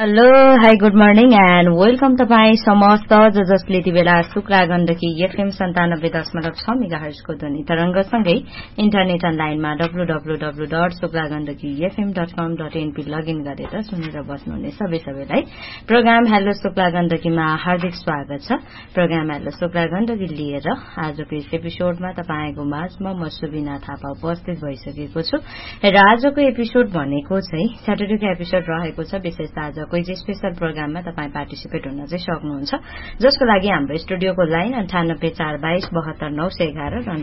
Hello hi good morning and welcome तपाईँ समस्त जसले यति बेला शुक्ला गण्डकी एफएम 97.6 मेगाहर्जको ध्वनि तरंगसँगै इन्टरनेट अनलाइनमा www.शुक्लागण्डकीfm.com.np लगइन गरेर सुनेर बस्नुहुने सबैलाई प्रोग्राम हेलो शुक्ला गण्डकीमा हार्दिक स्वागत छ। प्रोग्राम हेलो शुक्ला गण्डकी लिएर आजको यस एपिसोडमा तपाईको माझमा म सुबिना थापा उपस्थित भइसकेको छु र आजको एपिसोड भनेको चाहिँ स्याटरडेको एपिसोड रहेको छ। विशेष आज कोही स्पेशल प्रोग्राममा तपाईँ पार्टिसिपेट हुन चाहिँ सक्नुहुन्छ, जसको लागि हाम्रो स्टुडियोको लाइन 9842272911 र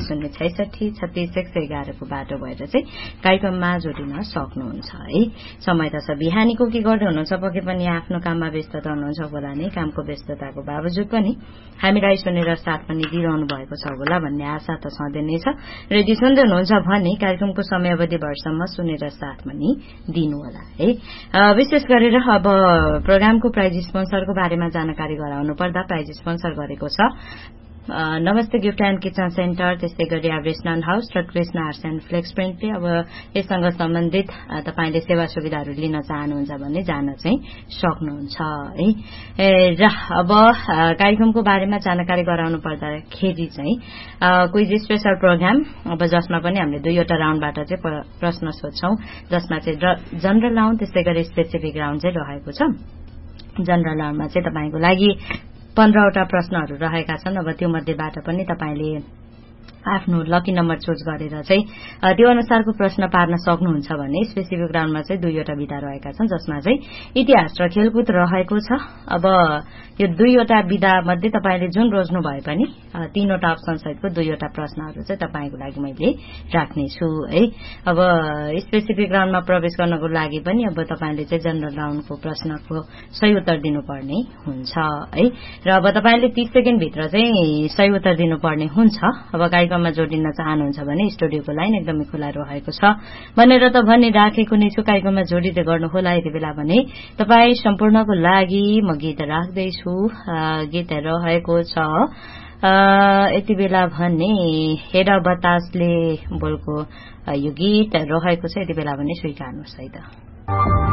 9806633611 को बाटो भएर चाहिँ कार्यक्रममा जोडिन सक्नुहुन्छ है। समय त छ बिहानीको के गर्दै हुनुहुन्छ, पक्कै पनि आफ्नो काममा व्यस्तता हुनुहुन्छ होला नै। कामको व्यस्तताको बावजुद पनि हामीलाई सुनेर साथ पनि दिइरहनु भएको छ होला भन्ने आशा त सधैँ नै छ। र यदि सुन्दै हुनुहुन्छ भने कार्यक्रमको समयावधि भरसम्म सुनेर साथ पनि दिनुहोला है। विशेष गरेर अब प्रोग्रामको प्राइज स्पोन्सरको बारेमा जानकारी गराउनु पर्दा प्राइज स्पोन्सर गरेको छ नमस्ते गिफ्ट एन्ड किचन सेन्टर, त्यस्तै गरी एभरेस्टन हाउस र कृष्ण आर्ट्स एन्ड फ्लेक्स प्रिन्टले। अब यससँग सम्बन्धित तपाईले सेवा सुविधाहरू लिन चाहनुहुन्छ भने जान चाहिँ सक्नुहुन्छ है। र अब कार्यक्रमको बारेमा जानकारी गराउनु पर्दाखेरि चाहिँ क्विज स्पेशल प्रोग्राम अब जसमा पनि हामीले दुईवटा राउन्डबाट चाहिँ प्रश्न सोध्छौं, जसमा चाहिँ जनरल राउन्ड त्यस्तै गरी स्पेसिफिक राउन्ड चाहिँ रहेको छ। जनरल राउन्डमा चाहिँ तपाईको लागि 15वटा प्रश्नहरू रहेका छन्। अब त्यो मध्येबाट पनि तपाईले आफ्नो लकी नम्बर चुज गरेर चाहिँ त्यो अनुसारको प्रश्न पार्न सक्नुहुन्छ भने स्पेसिफिक राउन्डमा चाहिँ दुईवटा विधा रहेका छन्, जसमा चाहिँ इतिहास र खेलकुद रहेको छ। अब यो दुईवटा विधा मध्ये तपाईले जुन रोज्नु भए पनि तीनवटा अप्सन सहितको दुईवटा प्रश्नहरू चाहिँ तपाईको लागि मैले राख्नेछु है। अब स्पेसिफिक राउन्डमा प्रवेश गर्नको लागि पनि अब तपाईले चाहिँ जनरल राउन्डको प्रश्नको सही उत्तर दिनुपर्ने हुन्छ है। र अब तपाईले 30 सेकेन्ड भित्र चाहिँ सही उत्तर दिनुपर्ने हुन्छ। अब कार्यक्रममा जोडिन चाहनुहुन्छ भने स्टुडियोको लाइन एकदमै खुला रहेको छ भनेर त भनिराखेको नै छु। कार्यक्रममा जोडिँदै गर्नुहोला। यति बेला भने तपाई सम्पूर्णको लागि म गीत राख्दैछु। गीत रहेको छ यति बेला भने हेर बतासले बोलको यो गीत रहेको छ। यति बेला भने स्वीकार्नुहोस् है त।